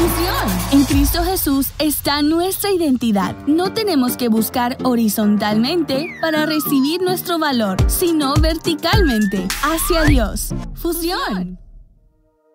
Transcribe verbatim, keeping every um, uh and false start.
Fusión. En Cristo Jesús está nuestra identidad. No tenemos que buscar horizontalmente para recibir nuestro valor, sino verticalmente, hacia Dios. Fusión.